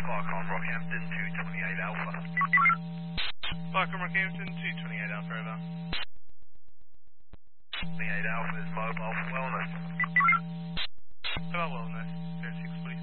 Viacom Rockhampton 228 Alpha. Viacom Rockhampton 228 Alpha, over. 28 Alpha is mobile for wellness. Hello, wellness. 06